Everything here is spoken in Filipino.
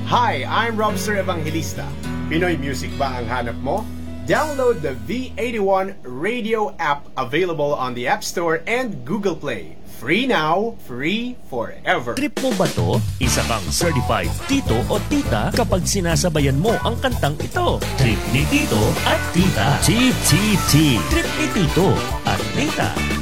Hi, I'm Robster Evangelista. Pinoy music ba ang hanap mo? Download the V81 radio app available on the App Store and Google Play. Free now, free forever. Trip mo ba to? Isa kang certified tito o tita kapag sinasabayan mo ang kantang ito. Trip ni tito at tita. TTT. Trip ni tito at tita.